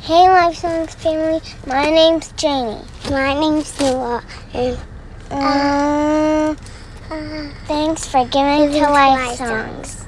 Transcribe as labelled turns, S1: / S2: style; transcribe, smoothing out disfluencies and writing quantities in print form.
S1: Hey, Life Songs family. My name's Janie.
S2: My name's Noah. And
S1: Thanks for giving to Life Songs.